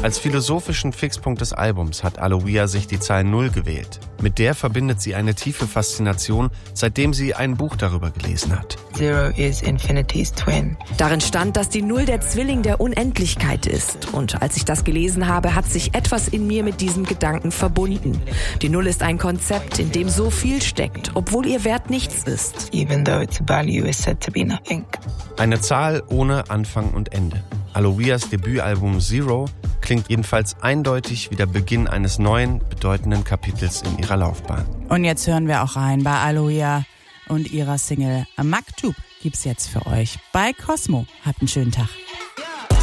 Als philosophischen Fixpunkt des Albums hat Aloia sich die Zahl 0 gewählt. Mit der verbindet sie eine tiefe Faszination, seitdem sie ein Buch darüber gelesen hat. Zero is infinity's twin. Darin stand, dass die Null der Zwilling der Unendlichkeit ist. Und als ich das gelesen habe, hat sich etwas in mir mit diesem Gedanken verbunden. Die Null ist ein Konzept, in dem so viel steckt, obwohl ihr Wert nichts ist. Even though its value is said to be nothing. Eine Zahl ohne Anfang und Ende. Aloias Debütalbum Zero klingt jedenfalls eindeutig wie der Beginn eines neuen, bedeutenden Kapitels in ihrer Laufbahn. Und jetzt hören wir auch rein bei Aloia und ihrer Single Maktub gibt's jetzt für euch bei Cosmo. Habt einen schönen Tag.